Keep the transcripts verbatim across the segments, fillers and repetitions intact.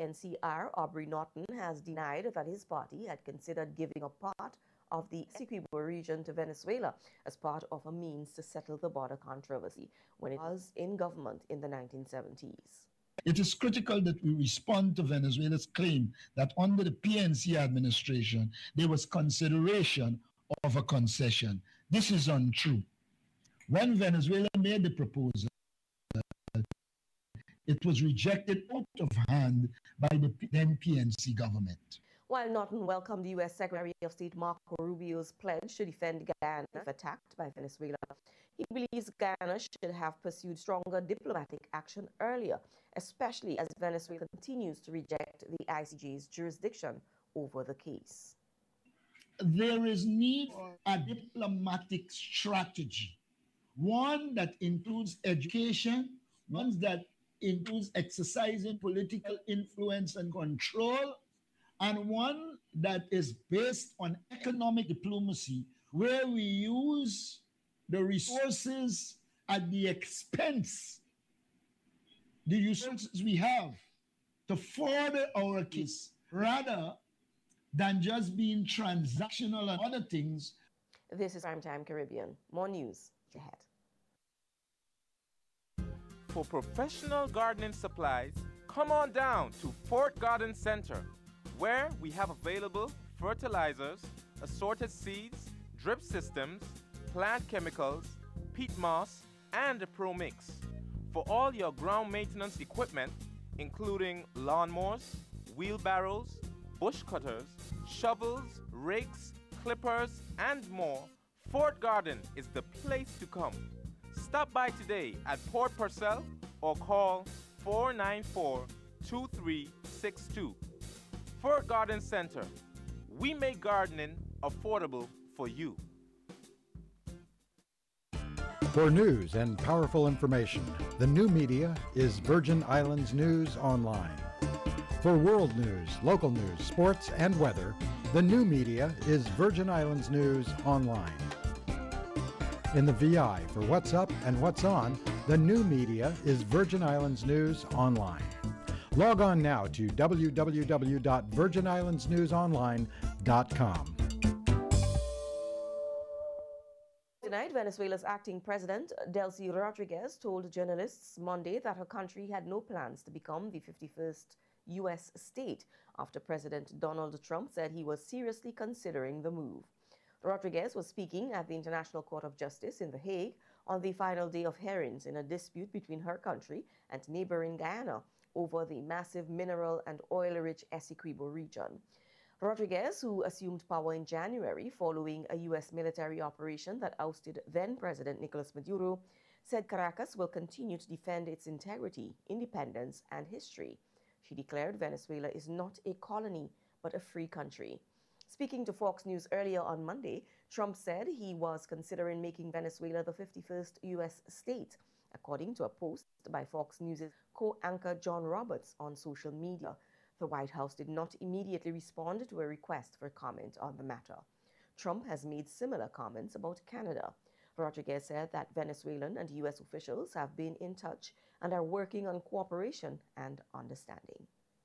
N C R, Aubrey Norton, has denied that his party had considered giving a part of the Essequibo region to Venezuela as part of a means to settle the border controversy when it was in government in the nineteen seventies. It is critical that we respond to Venezuela's claim that under the P N C administration, there was consideration of a concession. This is untrue. When Venezuela made the proposal, it was rejected out of hand by the then P N C government. While Norton welcomed U S Secretary of State Marco Rubio's pledge to defend Guyana if attacked by Venezuela, he believes Guyana should have pursued stronger diplomatic action earlier, especially as Venezuela continues to reject the I C J's jurisdiction over the case. There is need for a diplomatic strategy, one that includes education, one that includes exercising political influence and control, and one that is based on economic diplomacy, where we use the resources at the expense, the resources we have to further our case, rather than just being transactional and other things. This is Primetime Caribbean. More news ahead. For professional gardening supplies, come on down to Fort Garden Center, where we have available fertilizers, assorted seeds, drip systems, plant chemicals, peat moss, and a Pro Mix. For all your ground maintenance equipment, including lawnmowers, wheelbarrows, bush cutters, shovels, rakes, clippers, and more, Fort Garden is the place to come. Stop by today at Port Purcell or call four nine four, two three six two. Fort Garden Center. We make gardening affordable for you. For news and powerful information, the new media is Virgin Islands News Online. For world news, local news, sports, and weather, the new media is Virgin Islands News Online. In the V I for what's up and what's on, the new media is Virgin Islands News Online. Log on now to w w w dot virgin islands news online dot com. Tonight, Venezuela's acting president, Delcy Rodriguez, told journalists Monday that her country had no plans to become the fifty-first U S state after President Donald Trump said he was seriously considering the move. Rodriguez was speaking at the International Court of Justice in The Hague on the final day of hearings in a dispute between her country and neighboring Guyana over the massive mineral and oil-rich Essequibo region. Rodriguez, who assumed power in January following a U S military operation that ousted then-President Nicolas Maduro, said Caracas will continue to defend its integrity, independence, and history. She declared Venezuela is not a colony, but a free country. Speaking to Fox News earlier on Monday, Trump said he was considering making Venezuela the fifty-first U S state, according to a post by Fox News' co-anchor John Roberts on social media. The White House did not immediately respond to a request for comment on the matter. Trump has made similar comments about Canada. Rodriguez said that Venezuelan and U S officials have been in touch and are working on cooperation and understanding.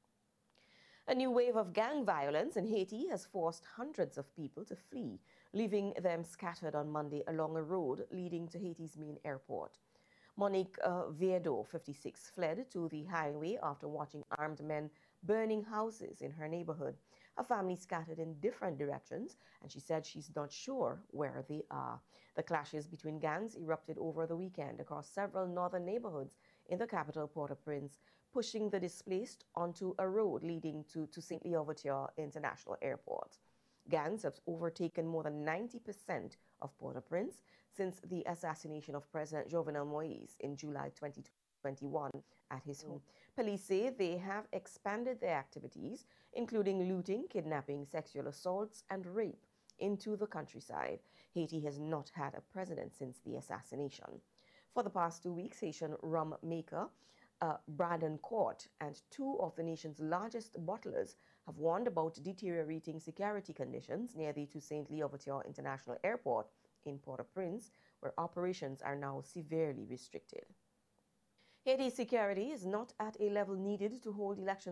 A new wave of gang violence in Haiti has forced hundreds of people to flee, leaving them scattered on Monday along a road leading to Haiti's main airport. Monique uh, Viedo, fifty-six, fled to the highway after watching armed men burning houses in her neighborhood. Her family scattered in different directions, and she said she's not sure where they are. The clashes between gangs erupted over the weekend across several northern neighborhoods in the capital, Port-au-Prince, pushing the displaced onto a road leading to, to Saint Louverture International Airport. Gangs have overtaken more than ninety percent of Port-au-Prince since the assassination of President Jovenel Moïse in July twenty twenty-one at his home. Police say they have expanded their activities, including looting, kidnapping, sexual assaults, and rape, into the countryside. Haiti has not had a president since the assassination. For the past two weeks, Haitian rum maker uh, Brandon Court and two of the nation's largest bottlers have warned about deteriorating security conditions near the Toussaint Louverture International Airport in Port-au-Prince, where operations are now severely restricted. Haiti's security is not at a level needed to hold elections